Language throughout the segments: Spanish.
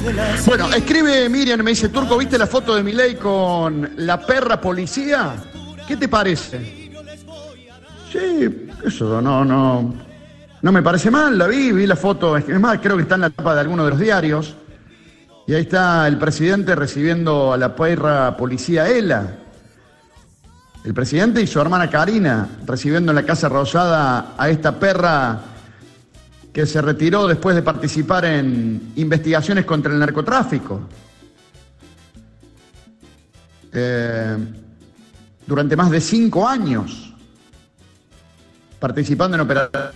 Bueno, escribe Miriam, me dice, Turco, ¿viste la foto de Milei con la perra policía? ¿Qué te parece? Sí, eso no me parece mal, la vi la foto, es más, creo que está en la tapa de alguno de los diarios. Y ahí está el presidente recibiendo a la perra policía Ela. El presidente y su hermana Karina recibiendo en la Casa Rosada a esta perra que se retiró después de participar en investigaciones contra el narcotráfico. Durante más de 5 años participando en operaciones.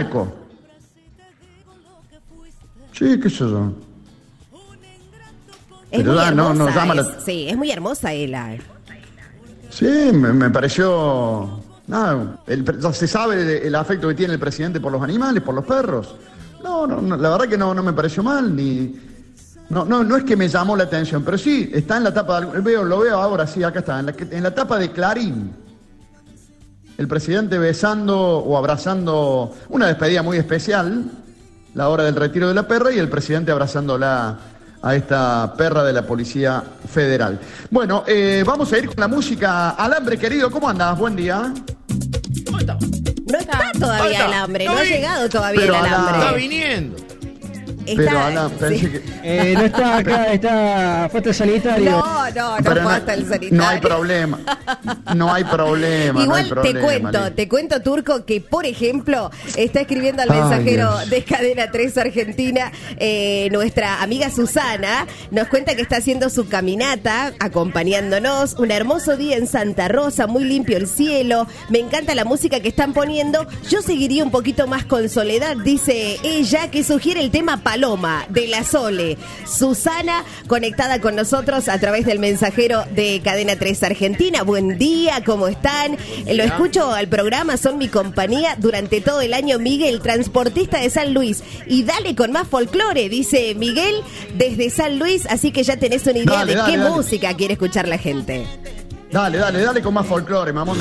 Sí, qué sé yo. Es muy hermosa, sí, es muy hermosa ella. Sí, me pareció... ya se sabe el afecto que tiene el presidente por los animales, por los perros. No, la verdad que no me pareció mal, no es que me llamó la atención, pero sí, está en la tapa, lo veo ahora, sí, acá está, en la tapa de Clarín. El presidente besando o abrazando, una despedida muy especial, la hora del retiro de la perra, y el presidente abrazándola a esta perra de la Policía Federal. Bueno, vamos a ir con la música. Alambre, querido, ¿cómo andás? Buen día. No está todavía el hambre, no ha llegado todavía el alambre. Está viniendo. Pero Alan, pensé que... no está acá, está puesto el sanitario. No fue hasta el sanitario. No hay problema. Igual te cuento, Turco, que por ejemplo, está escribiendo al mensajero de Cadena 3 Argentina, nuestra amiga Susana, nos cuenta que está haciendo su caminata, acompañándonos, un hermoso día en Santa Rosa, muy limpio el cielo, me encanta la música que están poniendo, yo seguiría un poquito más con Soledad, dice ella, que sugiere el tema Paloma, de la Sole. Susana, conectada con nosotros a través del mensajero de Cadena 3 Argentina. Buen día, ¿cómo están? Lo escucho al programa, son mi compañía durante todo el año. Miguel, transportista de San Luis. Y dale con más folclore, dice Miguel, desde San Luis. Así que ya tenés una idea de qué música quiere escuchar la gente. Dale con más folclore, mamón.